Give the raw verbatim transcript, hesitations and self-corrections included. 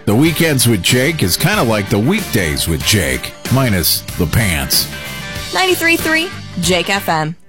The Weekends with Jake is kind of like the weekdays with Jake, minus the pants. ninety-three point three Jake F M.